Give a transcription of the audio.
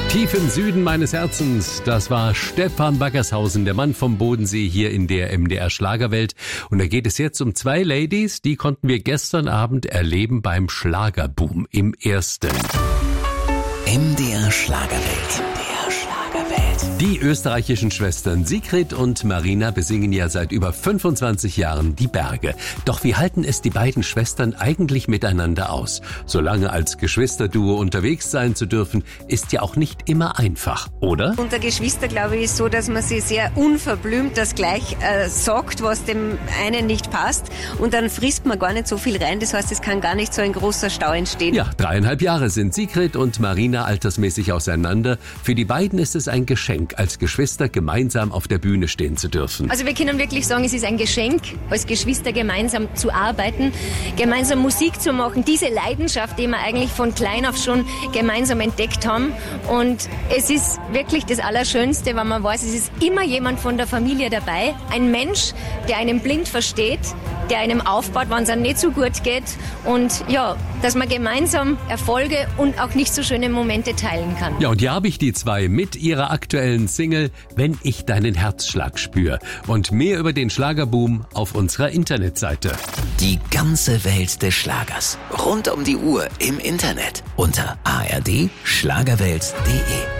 Tief im Süden meines Herzens, das war Stefan Baggershausen, der Mann vom Bodensee hier in der MDR Schlagerwelt. Und da geht es jetzt um zwei Ladies, die konnten wir gestern Abend erleben beim Schlagerboom im Ersten. MDR Schlagerwelt. Die österreichischen Schwestern Sigrid und Marina besingen ja seit über 25 Jahren die Berge. Doch wie halten es die beiden Schwestern eigentlich miteinander aus? So lange als Geschwisterduo unterwegs sein zu dürfen, ist ja auch nicht immer einfach, oder? Unter Geschwister, glaube ich, ist so, dass man sich sehr unverblümt das gleich sagt, was dem einen nicht passt. Und dann frisst man gar nicht so viel rein. Das heißt, es kann gar nicht so ein großer Stau entstehen. Ja, 3,5 Jahre sind Sigrid und Marina altersmäßig auseinander. Für die beiden ist es ein Geschenk, als Geschwister gemeinsam auf der Bühne stehen zu dürfen. Also wir können wirklich sagen, es ist ein Geschenk, als Geschwister gemeinsam zu arbeiten, gemeinsam Musik zu machen. Diese Leidenschaft, die wir eigentlich von klein auf schon gemeinsam entdeckt haben. Und es ist wirklich das Allerschönste, wenn man weiß, es ist immer jemand von der Familie dabei. Ein Mensch, der einen blind versteht, der einem aufbaut, wenn es einem nicht so gut geht. Und ja, dass man gemeinsam Erfolge und auch nicht so schöne Momente teilen kann. Ja, und hier habe ich die zwei mit ihrer aktuellen Single Wenn ich deinen Herzschlag spür. Und mehr über den Schlagerboom auf unserer Internetseite. Die ganze Welt des Schlagers. Rund um die Uhr im Internet. Unter ard-schlagerwelt.de